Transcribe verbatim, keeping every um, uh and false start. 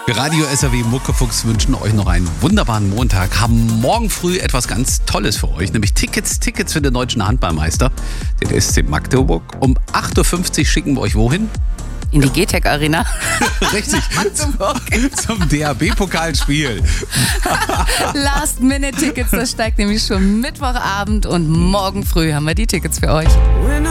Wir Radio S R W Muckefuchs wünschen euch noch einen wunderbaren Montag, haben morgen früh etwas ganz Tolles für euch, nämlich Tickets, Tickets für den deutschen Handballmeister, den S C Magdeburg. Um acht Uhr fünfzig schicken wir euch wohin? In die G T E C Arena. Richtig, zum, zum D H B-Pokalspiel. Last-Minute-Tickets, das steigt nämlich schon Mittwochabend und morgen früh haben wir die Tickets für euch.